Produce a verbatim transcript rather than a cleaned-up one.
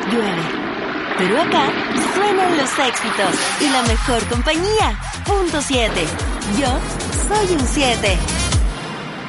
llueve. Pero acá suenan los éxitos y la mejor compañía. Punto siete. Yo soy un siete.